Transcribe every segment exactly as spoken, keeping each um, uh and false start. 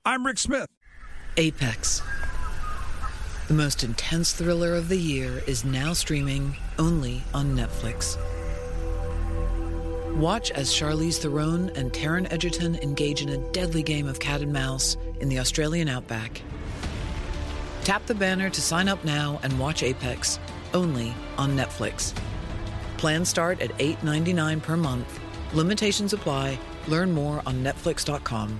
I'm Rick Smith. Apex. The most intense thriller of the year is now streaming only on Netflix. Watch as Charlize Theron and Taron Egerton engage in a deadly game of cat and mouse in the Australian outback. Tap the banner to sign up now and watch Apex, only on Netflix. Plans start at eight dollars and ninety-nine cents per month. Limitations apply. Learn more on netflix dot com.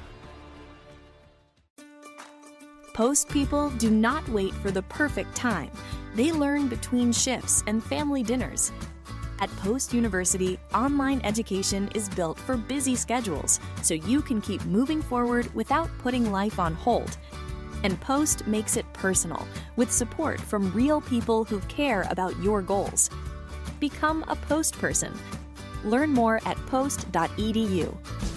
Post people do not wait for the perfect time. They learn between shifts and family dinners. At Post University, online education is built for busy schedules, so you can keep moving forward without putting life on hold. And Post makes it personal, with support from real people who care about your goals. Become a Post person. Learn more at post dot e d u.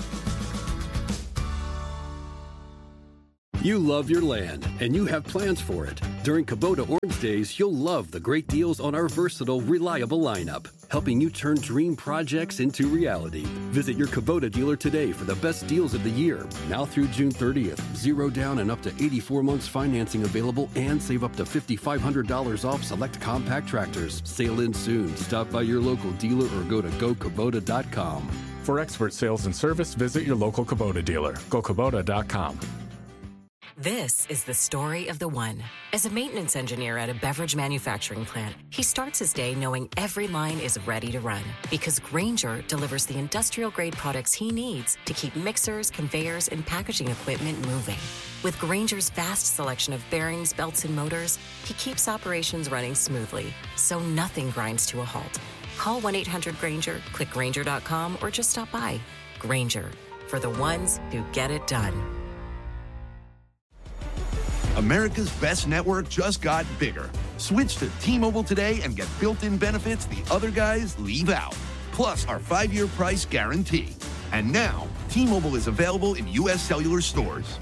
You love your land, and you have plans for it. During Kubota Orange Days, you'll love the great deals on our versatile, reliable lineup, helping you turn dream projects into reality. Visit your Kubota dealer today for the best deals of the year. Now through June thirtieth, zero down and up to eighty-four months financing available, and save up to five thousand five hundred dollars off select compact tractors. Sail in soon. Stop by your local dealer or go to go kubota dot com. For expert sales and service, visit your local Kubota dealer. go kubota dot com. This is the story of the one. As a maintenance engineer at a beverage manufacturing plant, he starts his day knowing every line is ready to run because Grainger delivers the industrial-grade products he needs to keep mixers, conveyors, and packaging equipment moving. With Grainger's vast selection of bearings, belts, and motors, he keeps operations running smoothly, so nothing grinds to a halt. Call one eight hundred Grainger, click Grainger dot com, or just stop by. Grainger, for the ones who get it done. America's best network just got bigger. Switch to T-Mobile today and get built-in benefits the other guys leave out. Plus our five-year price guarantee. And now, T-Mobile is available in U S cellular stores.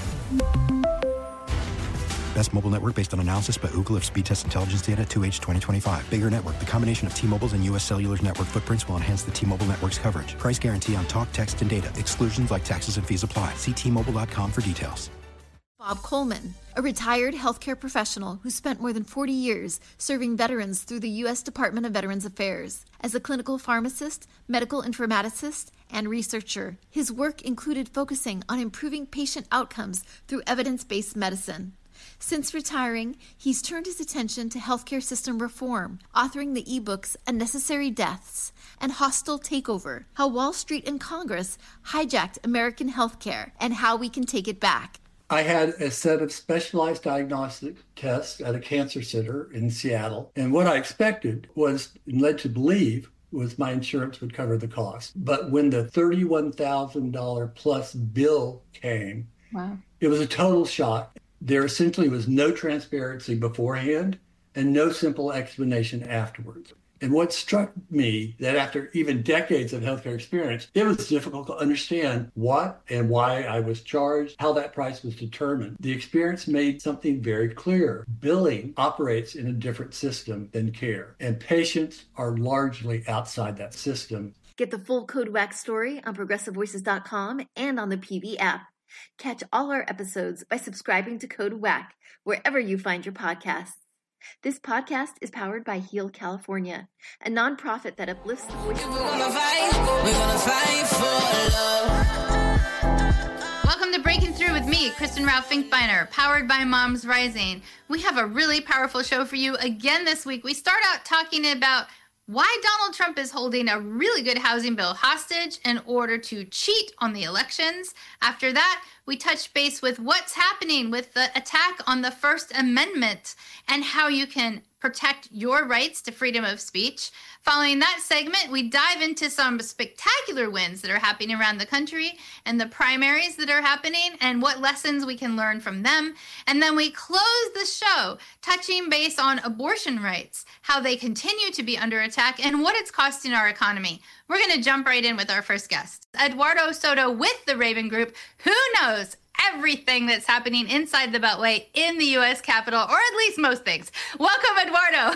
Best mobile network based on analysis by Ookla of speed test intelligence data two H twenty twenty-five. Bigger network. The combination of T-Mobile's and U S Cellular's network footprints will enhance the T-Mobile network's coverage. Price guarantee on talk, text, and data. Exclusions like taxes and fees apply. See T Mobile dot com for details. Bob Coleman, a retired healthcare professional who spent more than forty years serving veterans through the U S Department of Veterans Affairs. As a clinical pharmacist, medical informaticist, and researcher, his work included focusing on improving patient outcomes through evidence-based medicine. Since retiring, he's turned his attention to healthcare system reform, authoring the ebooks Unnecessary Deaths and Hostile Takeover, How Wall Street and Congress Hijacked American Healthcare and How We Can Take It Back. I had a set of specialized diagnostic tests at a cancer center in Seattle. And what I expected was, and led to believe, was my insurance would cover the cost. But when the thirty-one thousand dollars plus bill came, wow, it was a total shock. There essentially was no transparency beforehand and no simple explanation afterwards. And what struck me, that after even decades of healthcare experience, it was difficult to understand what and why I was charged, how that price was determined. The experience made something very clear. Billing operates in a different system than care, and patients are largely outside that system. Get the full Code W A C story on progressive voices dot com and on the P V app. Catch all our episodes by subscribing to Code W A C wherever you find your podcasts. This podcast is powered by Heal California, a nonprofit that uplifts the voices. We're gonna fight, we're gonna fight for love. Welcome to Breaking Through with me, Kristen Ralph Finkbeiner, powered by Moms Rising. We have a really powerful show for you again this week. We start out talking about why Donald Trump is holding a really good housing bill hostage in order to cheat on the elections. After that, we touch base with what's happening with the attack on the First Amendment and how you can protect your rights to freedom of speech. Following that segment, we dive into some spectacular wins that are happening around the country and the primaries that are happening and what lessons we can learn from them. And then we close the show touching base on abortion rights, how they continue to be under attack, and what it's costing our economy. We're going to jump right in with our first guest, Eduardo Soto with the Raven Group, who knows everything that's happening inside the Beltway in the U S Capitol, or at least most things. Welcome, Eduardo.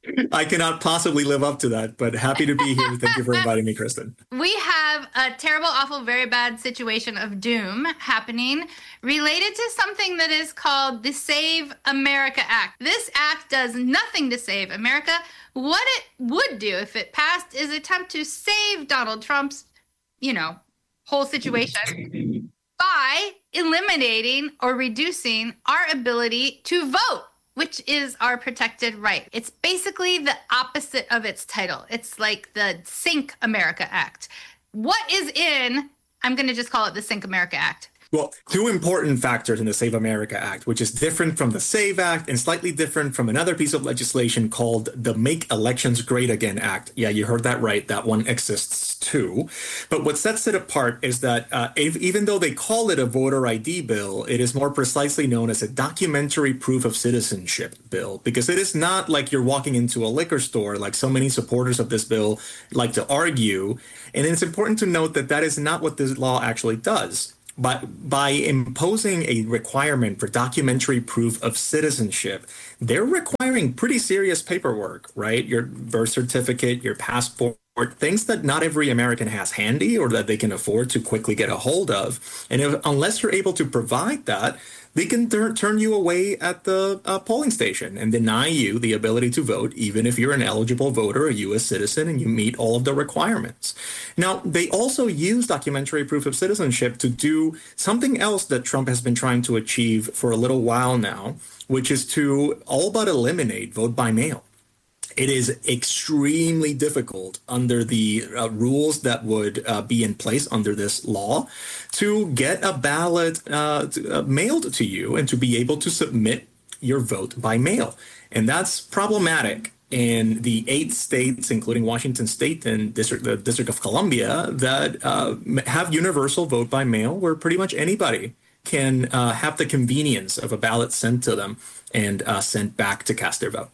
I cannot possibly live up to that, but happy to be here. Thank you for inviting me, Kristen. We have a terrible, awful, very bad situation of doom happening related to something that is called the Save America Act. This act does nothing to save America. What it would do if it passed is attempt to save Donald Trump's, you know, whole situation by eliminating or reducing our ability to vote, which is our protected right. It's basically the opposite of its title. It's like the Sink America Act. What is in, I'm going to just call it the Sink America Act. Well, two important factors in the Save America Act, which is different from the SAVE Act and slightly different from another piece of legislation called the Make Elections Great Again Act. Yeah, you heard that right. That one exists too. But what sets it apart is that uh, if, even though they call it a voter I D bill, it is more precisely known as a documentary proof of citizenship bill, because it is not like you're walking into a liquor store like so many supporters of this bill like to argue. And it's important to note that that is not what this law actually does. But by imposing a requirement for documentary proof of citizenship, they're requiring pretty serious paperwork, right? Your birth certificate, your passport, things that not every American has handy or that they can afford to quickly get a hold of. And if, unless you're able to provide that, they can tur- turn you away at the uh, polling station and deny you the ability to vote, even if you're an eligible voter, a U S citizen, and you meet all of the requirements. Now, they also use documentary proof of citizenship to do something else that Trump has been trying to achieve for a little while now, which is to all but eliminate vote by mail. It is extremely difficult under the uh, rules that would uh, be in place under this law to get a ballot uh, to, uh, mailed to you and to be able to submit your vote by mail. And that's problematic in the eight states, including Washington State and District, the District of Columbia, that uh, have universal vote by mail, where pretty much anybody can uh, have the convenience of a ballot sent to them and uh, sent back to cast their vote.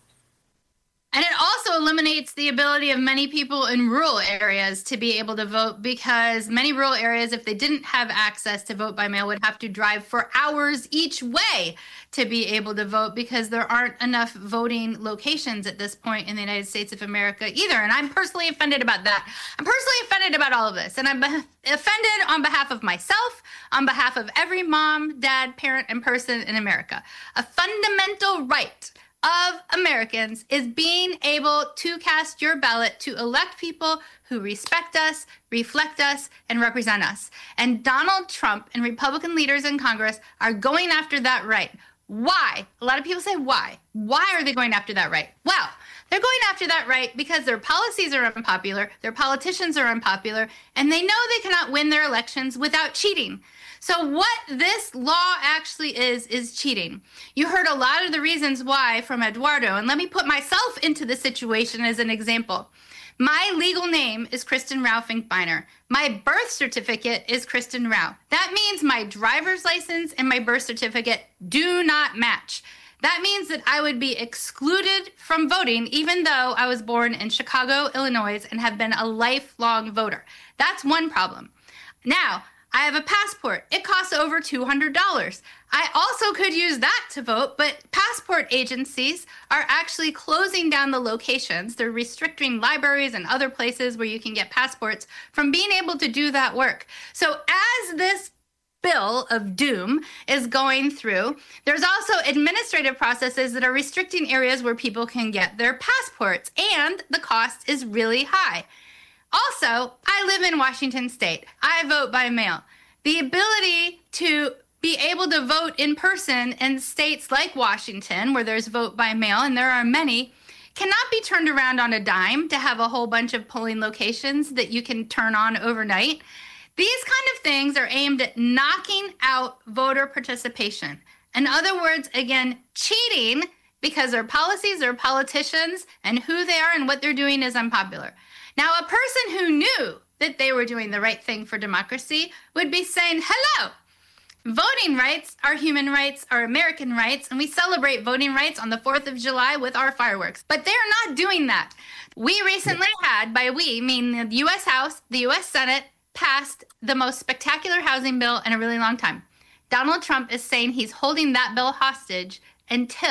And it also eliminates the ability of many people in rural areas to be able to vote, because many rural areas, if they didn't have access to vote by mail, would have to drive for hours each way to be able to vote, because there aren't enough voting locations at this point in the United States of America either. And I'm personally offended about that. I'm personally offended about all of this. And I'm be- offended on behalf of myself, on behalf of every mom, dad, parent, and person in America. A fundamental right of Americans is being able to cast your ballot to elect people who respect us, reflect us, and represent us. And Donald Trump and Republican leaders in Congress are going after that right. Why? A lot of people say, why? Why are they going after that right? Well, they're going after that right because their policies are unpopular, their politicians are unpopular, and they know they cannot win their elections without cheating. So what this law actually is, is cheating. You heard a lot of the reasons why from Eduardo, and let me put myself into the situation as an example. My legal name is Kristen Rao Finkbeiner. My birth certificate is Kristen Rao. That means my driver's license and my birth certificate do not match. That means that I would be excluded from voting, even though I was born in Chicago, Illinois, and have been a lifelong voter. That's one problem. Now, I have a passport. It costs over two hundred dollars. I also could use that to vote, but passport agencies are actually closing down the locations. They're restricting libraries and other places where you can get passports from being able to do that work. So as this bill of doom is going through, there's also administrative processes that are restricting areas where people can get their passports, and the cost is really high. Also, I live in Washington State. I vote by mail. The ability to be able to vote in person in states like Washington, where there's vote by mail, and there are many, cannot be turned around on a dime to have a whole bunch of polling locations that you can turn on overnight. These kind of things are aimed at knocking out voter participation. In other words, again, cheating, because their policies, their politicians, and who they are and what they're doing is unpopular. Now, a person who knew that they were doing the right thing for democracy would be saying, hello, voting rights are human rights, are American rights, and we celebrate voting rights on the fourth of July with our fireworks. But they're not doing that. We recently had, by we, mean the U S House, the U S Senate, passed the most spectacular housing bill in a really long time. Donald Trump is saying he's holding that bill hostage until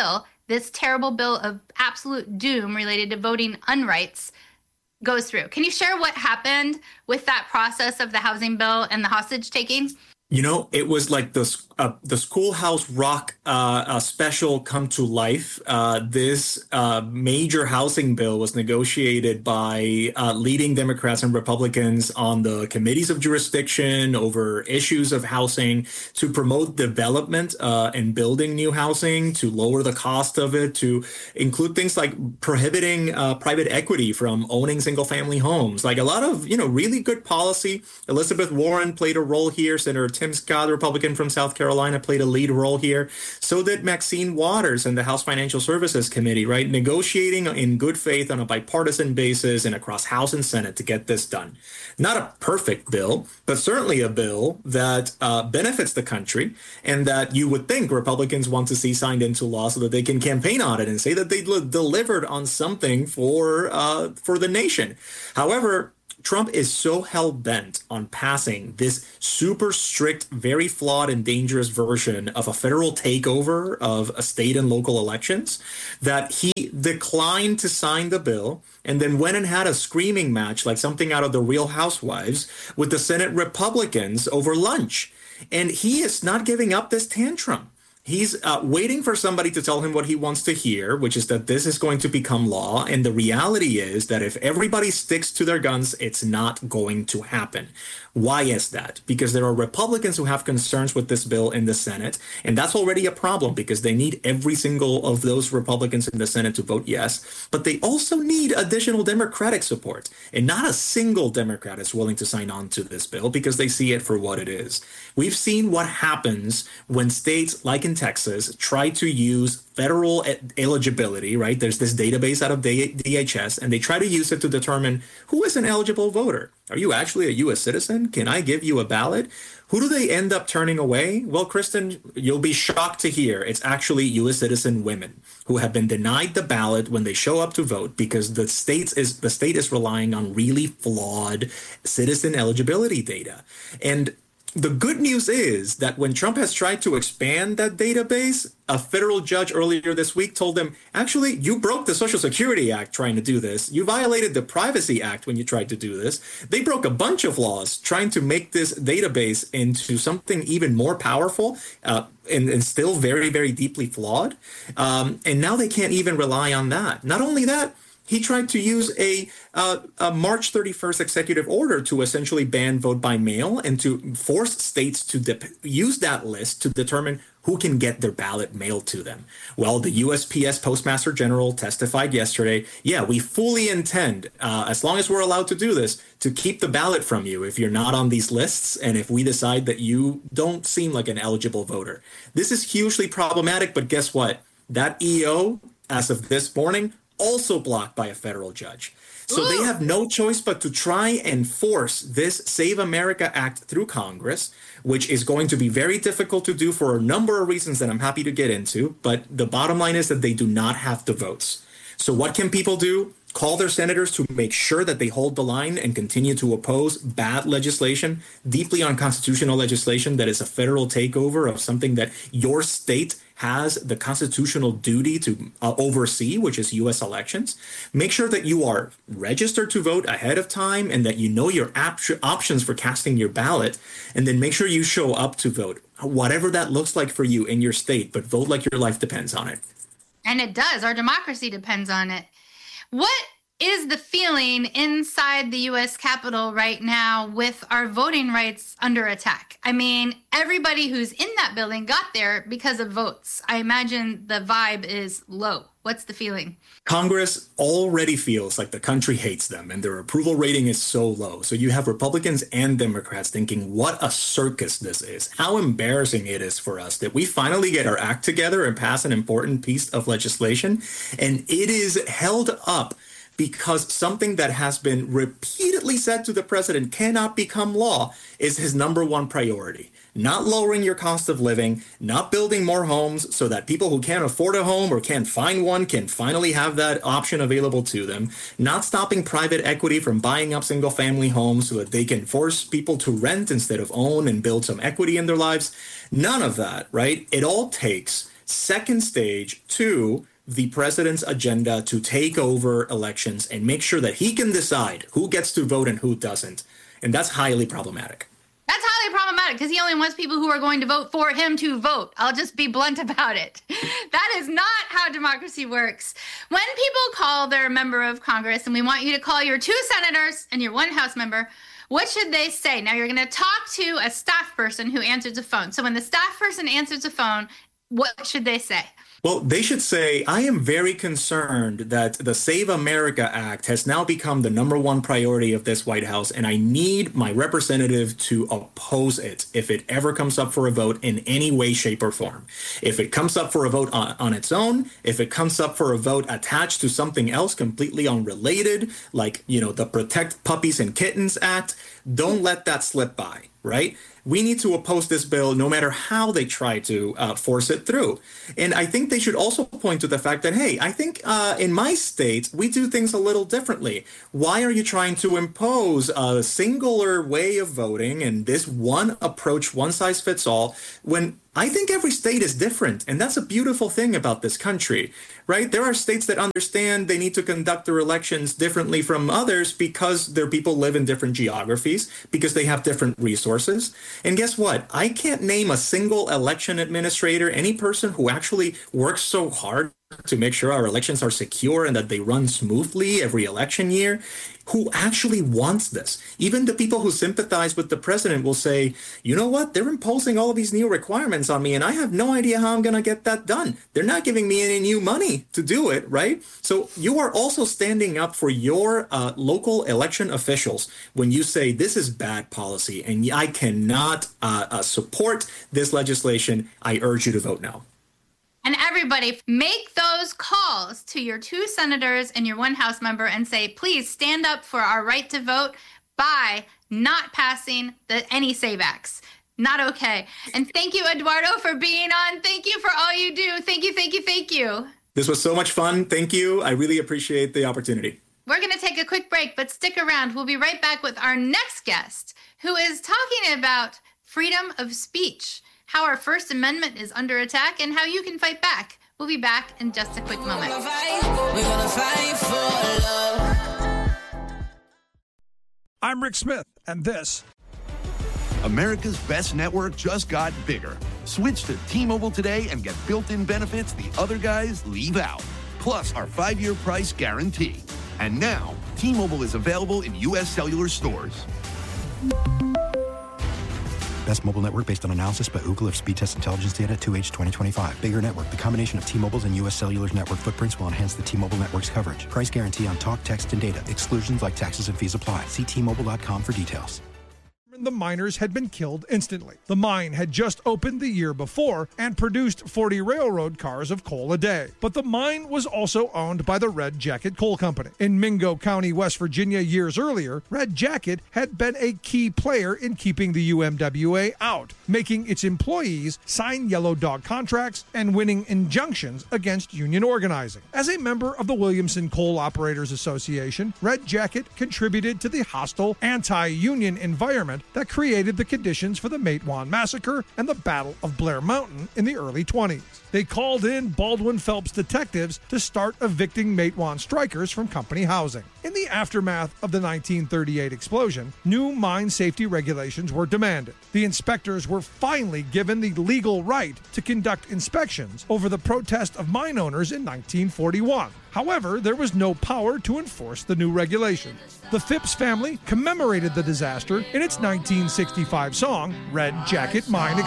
this terrible bill of absolute doom related to voting unrights goes through. Can you share what happened with that process of the housing bill and the hostage taking? You know, it was like the uh, the Schoolhouse Rock uh, uh, special come to life. Uh, this uh, major housing bill was negotiated by uh, leading Democrats and Republicans on the committees of jurisdiction over issues of housing to promote development uh, and building new housing, to lower the cost of it, to include things like prohibiting uh, private equity from owning single family homes. Like a lot of, you know, really good policy. Elizabeth Warren played a role here. Senator Tim Scott, the Republican from South Carolina, played a lead role here. So did Maxine Waters and the House Financial Services Committee, right? Negotiating in good faith on a bipartisan basis and across House and Senate to get this done. Not a perfect bill, but certainly a bill that uh, benefits the country and that you would think Republicans want to see signed into law so that they can campaign on it and say that they delivered on something for uh, for the nation. However, Trump is so hell-bent on passing this super strict, very flawed and dangerous version of a federal takeover of a state and local elections that he declined to sign the bill and then went and had a screaming match like something out of The Real Housewives with the Senate Republicans over lunch. And he is not giving up this tantrum. He's uh, waiting for somebody to tell him what he wants to hear, which is that this is going to become law. And the reality is that if everybody sticks to their guns, it's not going to happen. Why is that? Because there are Republicans who have concerns with this bill in the Senate, and that's already a problem because they need every single of those Republicans in the Senate to vote yes, but they also need additional Democratic support, and not a single Democrat is willing to sign on to this bill because they see it for what it is. We've seen what happens when states like in Texas try to use federal eligibility, right? There's this database out of D H S, and they try to use it to determine who is an eligible voter. Are you actually a U S citizen? Can I give you a ballot? Who do they end up turning away? Well, Kristen, you'll be shocked to hear it's actually U S citizen women who have been denied the ballot when they show up to vote because the states is the state is relying on really flawed citizen eligibility data. And the good news is that when Trump has tried to expand that database, a federal judge earlier this week told him, actually, you broke the Social Security Act trying to do this. You violated the Privacy Act when you tried to do this. They broke a bunch of laws trying to make this database into something even more powerful uh, and, and still very, very deeply flawed. Um, and now they can't even rely on that. Not only that, he tried to use a, uh, a March thirty-first executive order to essentially ban vote by mail and to force states to dip- use that list to determine who can get their ballot mailed to them. Well, the U S P S Postmaster General testified yesterday, yeah, we fully intend, uh, as long as we're allowed to do this, to keep the ballot from you if you're not on these lists and if we decide that you don't seem like an eligible voter. This is hugely problematic, but guess what? That E O, as of this morning, also blocked by a federal judge. So Ooh. They have no choice but to try and force this Save America Act through Congress, which is going to be very difficult to do for a number of reasons that I'm happy to get into. But the bottom line is that they do not have the votes. So what can people do? Call their senators to make sure that they hold the line and continue to oppose bad legislation, deeply unconstitutional legislation that is a federal takeover of something that your state has the constitutional duty to uh, oversee, which is U S elections. Make sure that you are registered to vote ahead of time and that you know your op- options for casting your ballot. And then make sure you show up to vote, whatever that looks like for you in your state, but vote like your life depends on it. And it does. Our democracy depends on it. What is the feeling inside the U S Capitol right now with our voting rights under attack? I mean, everybody who's in that building got there because of votes. I imagine the vibe is low. What's the feeling? Congress already feels like the country hates them and their approval rating is so low. So you have Republicans and Democrats thinking, what a circus this is. How embarrassing it is for us that we finally get our act together and pass an important piece of legislation. And it is held up because something that has been repeatedly said to the president cannot become law is his number one priority. Not lowering your cost of living, not building more homes so that people who can't afford a home or can't find one can finally have that option available to them, not stopping private equity from buying up single-family homes so that they can force people to rent instead of own and build some equity in their lives. None of that, right? It all takes second stage to the president's agenda to take over elections and make sure that he can decide who gets to vote and who doesn't. And that's highly problematic. That's highly problematic because he only wants people who are going to vote for him to vote. I'll just be blunt about it. That is not how democracy works. When people call their member of Congress, and we want you to call your two senators and your one House member, what should they say? Now, you're going to talk to a staff person who answers the phone. So when the staff person answers the phone, what should they say? Well, they should say, I am very concerned that the Save America Act has now become the number one priority of this White House, and I need my representative to oppose it if it ever comes up for a vote in any way, shape, or form. If it comes up for a vote on, on its own, if it comes up for a vote attached to something else completely unrelated, like, you know, the Protect Puppies and Kittens Act, don't let that slip by, right? We need to oppose this bill no matter how they try to uh, force it through. And I think they should also point to the fact that, hey, I think uh, in my state, we do things a little differently. Why are you trying to impose a singular way of voting and this one approach, one size fits all, when I think every state is different, and that's a beautiful thing about this country, right? There are states that understand they need to conduct their elections differently from others because their people live in different geographies, because they have different resources. And guess what? I can't name a single election administrator, any person who actually works so hard to make sure our elections are secure and that they run smoothly every election year, who actually wants this. Even the people who sympathize with the president will say, you know what, they're imposing all of these new requirements on me and I have no idea how I'm going to get that done. They're not giving me any new money to do it, right? So you are also standing up for your uh, local election officials when you say this is bad policy and I cannot uh, uh, support this legislation. I urge you to vote no. And everybody, make those calls to your two senators and your one House member and say, please stand up for our right to vote by not passing the any SAVE Acts. Not okay. And thank you, Eduardo, for being on. Thank you for all you do. Thank you, thank you, thank you. This was so much fun. Thank you. I really appreciate the opportunity. We're going to take a quick break, but stick around. We'll be right back with our next guest, who is talking about freedom of speech, how our First Amendment is under attack, and how you can fight back. We'll be back in just a quick moment. We're gonna fight for love. I'm Rick Smith, and this. America's best network just got bigger. Switch to T-Mobile today and get built-in benefits the other guys leave out. Plus our five-year price guarantee. And now, T-Mobile is available in U S cellular stores. Best mobile network based on analysis by Ookla of speed test intelligence data two H twenty twenty-five. Bigger network. The combination of T-Mobile's and U S Cellular's network footprints will enhance the T-Mobile network's coverage. Price guarantee on talk, text, and data. Exclusions like taxes and fees apply. See T Mobile dot com for details. The miners had been killed instantly. The mine had just opened the year before and produced forty railroad cars of coal a day. But the mine was also owned by the Red Jacket Coal Company. In Mingo County, West Virginia, years earlier, Red Jacket had been a key player in keeping the U M W A out, making its employees sign yellow dog contracts and winning injunctions against union organizing. As a member of the Williamson Coal Operators Association, Red Jacket contributed to the hostile, anti-union environment that created the conditions for the Matewan Massacre and the Battle of Blair Mountain in the early twenties. They called in Baldwin Phelps detectives to start evicting Matewan strikers from company housing. In the aftermath of the nineteen thirty-eight explosion, new mine safety regulations were demanded. The inspectors were finally given the legal right to conduct inspections over the protest of mine owners in nineteen forty-one. However, there was no power to enforce the new regulations. The Phipps family commemorated the disaster in its nineteen sixty-five song, Red Jacket Mine